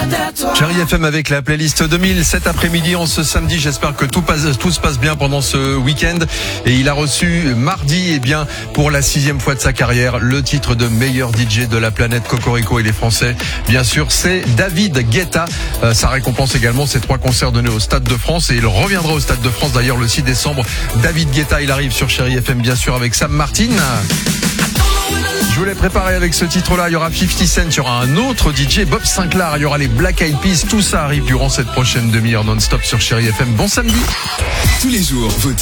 Chérie FM avec la playlist 2000 cet après-midi, en ce samedi. J'espère que tout se passe bien pendant ce week-end. Et il a reçu mardi, pour la 6e fois de sa carrière, le titre de meilleur DJ de la planète. Cocorico et les Français. Bien sûr, c'est David Guetta. Sa récompense également, c'est 3 concerts donnés au Stade de France. Et il reviendra au Stade de France d'ailleurs le 6 décembre. David Guetta, il arrive sur Chérie FM, bien sûr, avec Sam Martin. Je vous l'ai préparé avec ce titre-là. Il y aura 50 Cent, il y aura un autre DJ, Bob Sinclair, il y aura les Black Eyed Peas. Tout ça arrive durant cette prochaine demi-heure non-stop sur Chérie FM. Bon samedi. Tous les jours,